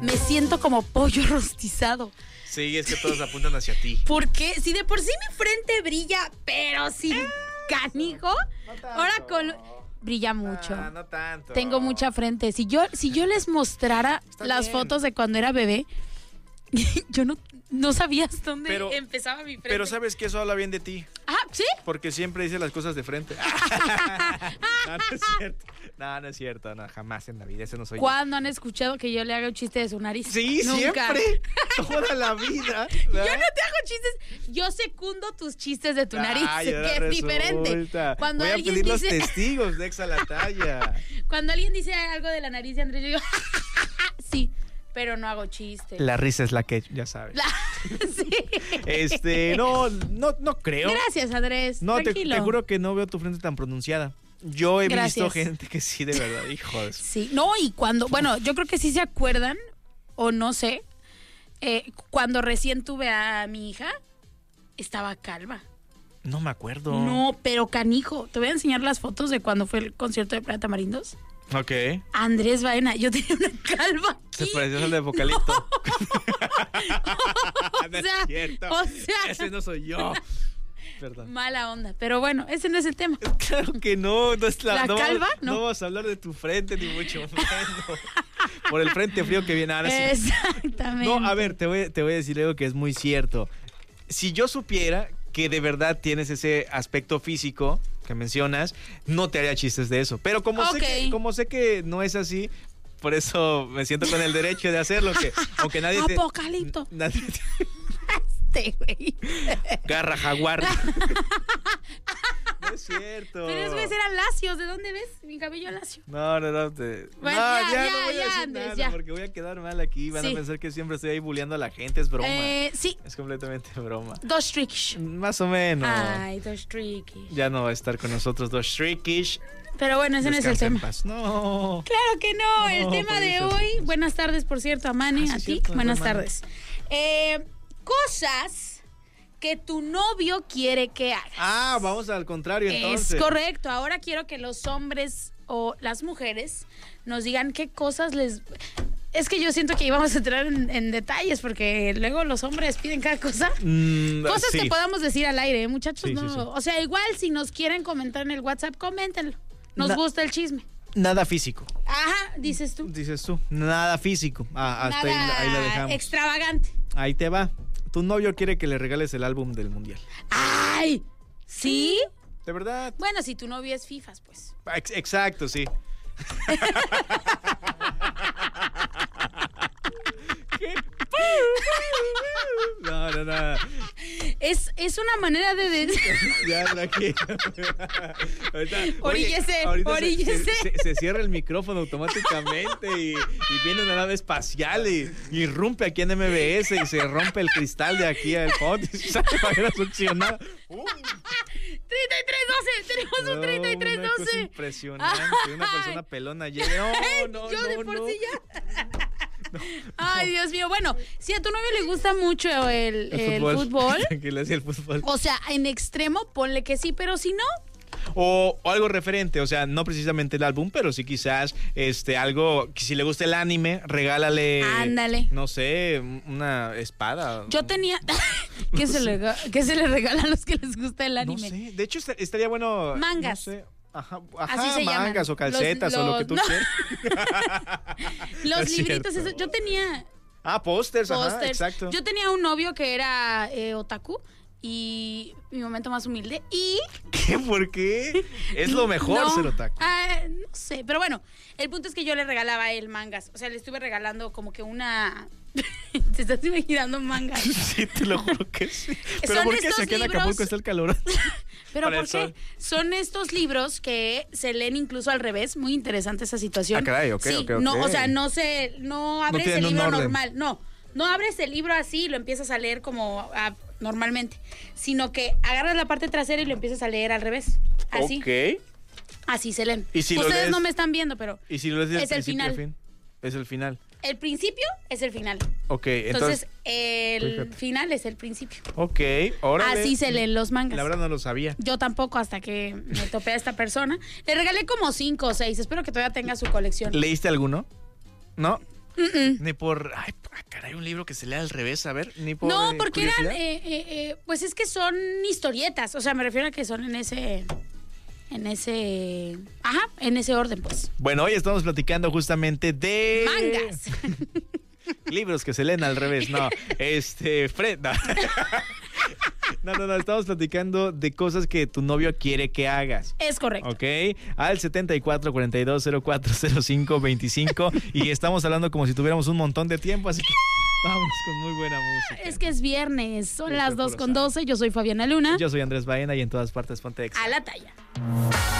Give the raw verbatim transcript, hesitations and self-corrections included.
me siento como pollo rostizado. Sí, es que todos apuntan hacia ti. Porque si de por sí mi frente brilla, pero sin canijo, No tanto. ahora con... Brilla mucho. Ah, no tanto. Tengo mucha frente. Si yo, si yo les mostrara Está las bien. fotos de cuando era bebé, yo no, no sabía hasta dónde Pero- empezaba mi frente. Pero sabes que eso habla bien de ti, Ah, ¿sí? porque siempre dices las cosas de frente. No, no es cierto. No, no es cierto. No, jamás en la vida. Ese no soy yo. ¿Cuándo han escuchado que yo le haga un chiste de su nariz? Sí, Nunca. siempre. Toda la vida. Yo no te hago chistes, yo secundo tus chistes de tu nariz, Ay, que ahora es diferente. resulta. Cuando Voy a alguien pedir los dice, testigos de Exa la Talla. cuando alguien dice algo de la nariz de Andrés, yo digo, sí, pero no hago chistes. La risa es la que, ya sabes. La- sí. Este, no, no, no creo. Gracias, Andrés. No, te, Tranquilo. te juro que no veo tu frente tan pronunciada. Yo he Gracias. visto gente que sí, de verdad, hijo de su- Sí, no, y cuando, bueno, yo creo que sí se acuerdan, o no sé, eh, cuando recién tuve a mi hija, estaba calva. No me acuerdo. No, pero canijo. Te voy a enseñar las fotos de cuando fue el concierto de Playa Tamarindos. Ok. Andrés Baena, yo tenía una calva Se aquí. pareció al de Vocalipto. O No es sea, cierto. o sea, Ese no soy yo. Perdón. mala onda. Pero bueno, ese no es el tema. Claro que no, no es la, ¿La no, calva? No. No vas a hablar de tu frente, ni mucho menos. Por el frente frío que viene ahora. Sí. Exactamente. No, a ver, te voy, te voy a decir algo que es muy cierto. Si yo supiera que de verdad tienes ese aspecto físico que mencionas, no te haría chistes de eso. Pero como, sé, Ok. que, como sé que no es así, por eso me siento con el derecho de hacerlo. Que, aunque nadie te... Apocalipto. Nadie te Este, güey. garra jaguar. No es cierto. Pero esos güeyes eran lacios. ¿De dónde ves mi cabello lacio? No, no, no. Te... Bueno, no, ya, ya, no ya, voy a ya, decir Andrés, nada ya. porque voy a quedar mal aquí. Van Sí. a pensar que siempre estoy ahí bulleando a la gente. Es broma. Eh, sí, Es completamente broma. dos trickish. Más o menos. Ay, dos trickish. Ya no va a estar con nosotros dos Trickish. Pero bueno, ese no es el Descansa en tema. paz. No. Claro que no, No, el tema por de eso. hoy. Buenas tardes, por cierto, a Mane, Ah, sí, a es ti. cierto, Buenas Mane. tardes. Eh, cosas que tu novio quiere que hagas. Ah, vamos al contrario entonces. Es correcto. Ahora quiero que los hombres o las mujeres nos digan qué cosas les... Es que yo siento que íbamos a entrar en, en detalles porque luego los hombres piden cada cosa. Mm, Cosas sí. que podamos decir al aire, ¿eh, muchachos? Sí, no, sí, sí. O sea, igual si nos quieren comentar en el WhatsApp, coméntenlo. Nos Na- gusta el chisme. Nada físico. Ajá, dices tú. Dices tú. Nada físico. Ah, hasta ahí, Nada ahí la dejamos. extravagante. Ahí te va. Tu novio quiere que le regales el álbum del mundial. ¡Ay! ¿Sí? ¿De verdad? Bueno, si tu novio es FIFAs, pues. Ex- Exacto, sí. ¿Qué? No, no, no. Es, es una manera de... de- Ya, tranquilo. Ahorita- oye, Oríllese, ahorita se- oríllese. Se, se- se cierra el micrófono automáticamente y, y viene una nave espacial y, y irrumpe aquí en M B S y se rompe el cristal de aquí al fondo y sale para succionar. Uh, treinta y tres doce, tenemos un no, treinta y tres una cosa doce. impresionante. Una persona pelona llega. No, no, Yo de no, por no. sí ya. Ay, Dios mío. Bueno, si a tu novio le gusta mucho el, el fútbol, Que le hacía el fútbol. o sea, en extremo, ponle que sí, pero si no, O, o algo referente, o sea, no precisamente el álbum, pero sí quizás este algo, que si le gusta el anime, regálale. Ándale. No sé, una espada. yo tenía... ¿Qué, se le, ¿Qué se le regala a los que les gusta el No anime? sé, de hecho est- estaría bueno. Mangas. No sé. Ajá, Así ajá se mangas llaman. o calcetas Los- o lo que los- tú no. quieras. Los Es libritos, cierto. esos. Yo tenía Ah, pósters, ajá, pósters. exacto. Yo tenía un novio que era eh, otaku y mi momento más humilde y ¿Qué? ¿Por qué? Es lo mejor no, ser otaku. ah, no sé, pero bueno, el punto es que yo le regalaba a él mangas, o sea, le estuve regalando como que una te estás imaginando mangas. Sí, te lo juro que sí. Pero Son ¿por qué? estos Si aquí en libros- Acapulco está el calor. Pero Para ¿por el qué? sol. Son estos libros que se leen incluso al revés, muy interesante esa situación. Ah, caray, ok, sí, ok, ok. No, o sea, no se no abres tienen el un libro orden. normal, no. No abres el libro así y lo empiezas a leer como ah, normalmente, sino que agarras la parte trasera y lo empiezas a leer al revés. Así. Ok. Así se leen. ¿Y si lo Ustedes lees- no me están viendo, pero Y si lo es del Es el principio al final. fin. Es el final. el principio es el final. Ok, Entonces, entonces. el Fíjate. final es el principio. Ok, ahora. Así se leen los mangas. La verdad no lo sabía. Yo tampoco hasta que me topé a esta persona. Le regalé como cinco o seis. Espero que todavía tenga su colección. ¿Leíste alguno? ¿No? Mm-mm. Ni por... Ay, caray, un libro que se lea al revés, a ver, ni por... No, eh, porque eran, curiosidad. eh, eh, eh, pues es que son historietas, o sea, me refiero a que son en ese, en ese, ajá, en ese orden, pues. Bueno, hoy estamos platicando justamente de... Mangas. Libros que se leen al revés, no. Este, Fred, no. No, no, no, estamos platicando de cosas que tu novio quiere que hagas. Es correcto. Ok, al setenta y cuatro, cuarenta y dos, cero cuatro cero cinco, veinticinco y estamos hablando como si tuviéramos un montón de tiempo, así que vámonos con muy buena música. Es que es viernes, son Sí, las tú dos lo con sabes. doce, yo soy Fabiana Luna. Yo soy Andrés Baena y en todas partes ponte Exa. A la talla.